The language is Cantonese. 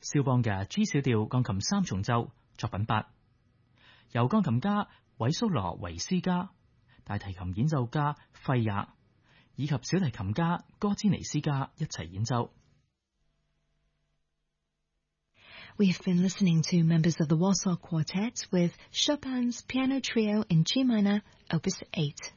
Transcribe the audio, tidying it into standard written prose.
肖邦嘅 G 小調鋼琴三重奏作品8，由鋼琴家韋蘇羅維斯加、大提琴演奏家費也以及小提琴家哥茲尼斯加一齊演奏。 We have been listening to members of the Warsaw Quartet with Chopin's Piano Trio in G minor, Opus 8.